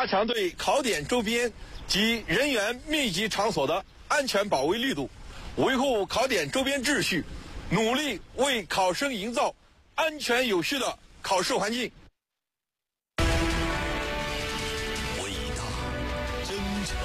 加强对考点周边及人员密集场所的安全保卫力度，维护考点周边秩序，努力为考生营造安全有序的考试环境。 伟大、真诚。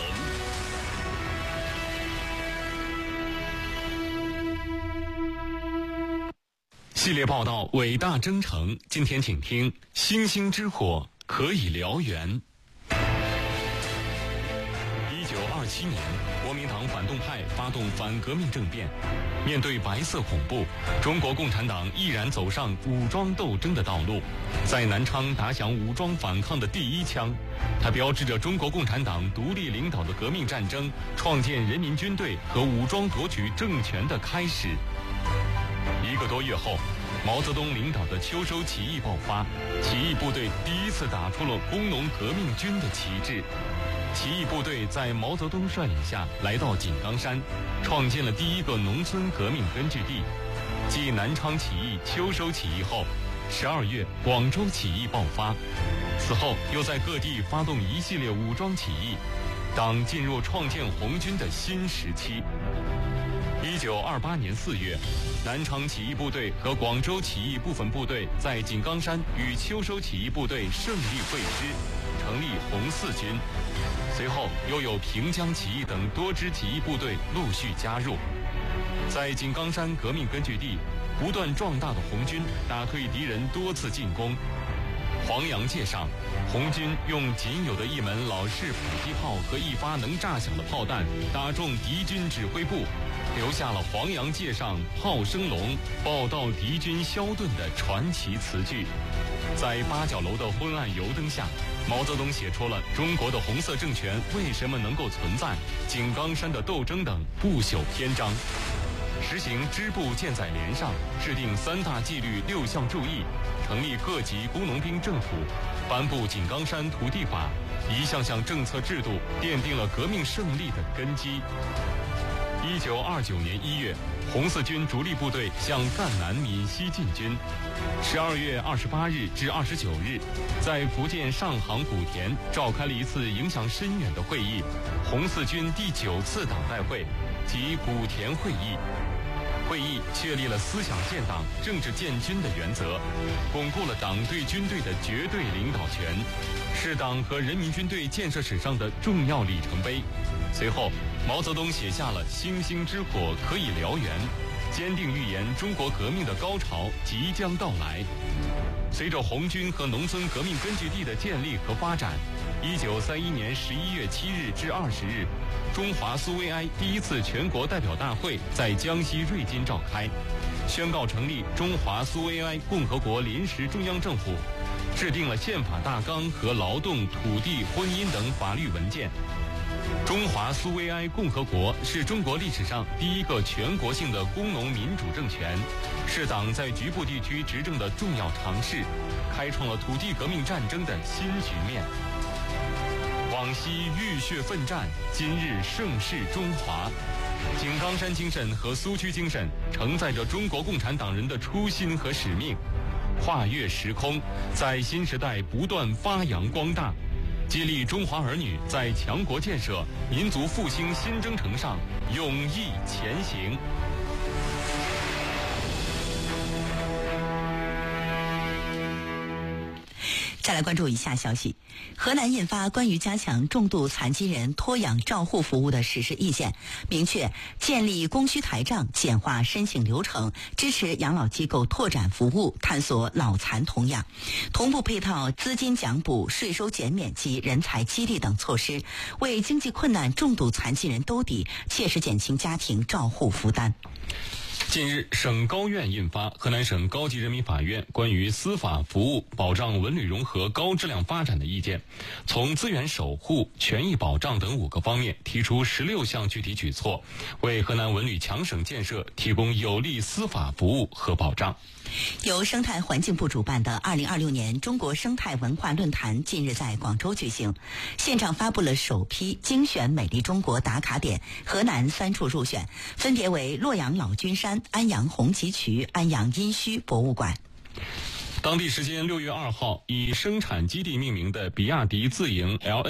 系列报道伟大征程，今天请听星星之火可以燎原。1927年，国民党反动派发动反革命政变，面对白色恐怖，中国共产党毅然走上武装斗争的道路，在南昌打响武装反抗的第一枪，它标志着中国共产党独立领导的革命战争创建人民军队和武装夺取政权的开始。1个多月后，毛泽东领导的秋收起义爆发，起义部队第一次打出了工农革命军的旗帜。起义部队在毛泽东率领下来到井冈山，创建了第一个农村革命根据地。继南昌起义、秋收起义后，12月广州起义爆发，此后又在各地发动一系列武装起义，党进入创建红军的新时期。1928年4月，南昌起义部队和广州起义部分部队在井冈山与秋收起义部队胜利会师，成立红四军。随后又有平江起义等多支起义部队陆续加入。在井冈山革命根据地，不断壮大的红军打退敌人多次进攻。黄杨界上，红军用仅有的一门老式迫击炮和一发能炸响的炮弹打中敌军指挥部，留下了黄杨界上炮声隆，报到敌军消遁的传奇词句。在八角楼的昏暗油灯下，毛泽东写出了中国的红色政权为什么能够存在、井冈山的斗争等不朽篇章。实行支部建在连上，制定3大纪律6项注意，成立各级工农兵政府，颁布井冈山土地法，一项项政策制度奠定了革命胜利的根基。1929年1月，红四军主力部队向赣南闽西进军。12月28日至29日，在福建上杭古田召开了一次影响深远的会议——红四军第9次党代会及古田会议。会议确立了思想建党、政治建军的原则，巩固了党对军队的绝对领导权，是党和人民军队建设史上的重要里程碑。随后，毛泽东写下了星星之火可以燎原，坚定预言中国革命的高潮即将到来。随着红军和农村革命根据地的建立和发展，1931年11月7日至20日，中华苏维埃第一次全国代表大会在江西瑞金召开，宣告成立中华苏维埃共和国临时中央政府，制定了宪法大纲和劳动、土地、婚姻等法律文件。中华苏维埃共和国是中国历史上第一个全国性的工农民主政权，是党在局部地区执政的重要尝试，开创了土地革命战争的新局面。往昔浴血奋战，今日盛世中华。井冈山精神和苏区精神承载着中国共产党人的初心和使命，跨越时空，在新时代不断发扬光大，激励中华儿女在强国建设、民族复兴新征程上勇毅前行。 再来关注以下消息：河南印发关于加强重度残疾人托养照护服务的实施意见，明确建立供需台账，简化申请流程，支持养老机构拓展服务，探索老残童养，同步配套资金奖补、税收减免及人才激励等措施，为经济困难重度残疾人兜底，切实减轻家庭照护负担。 近日，省高院印发《河南省高级人民法院关于司法服务保障文旅融合高质量发展的意见》，从资源守护、权益保障等5个方面提出16项具体举措，为河南文旅强省建设提供有力司法服务和保障。 由生态环境部主办的2026年中国生态文化论坛近日在广州举行，现场发布了首批精选美丽中国打卡点，河南3处入选，分别为洛阳老君山、安阳红旗渠、安阳殷墟博物馆。 当地时间6月2号，以生产基地命名的比亚迪自营 LN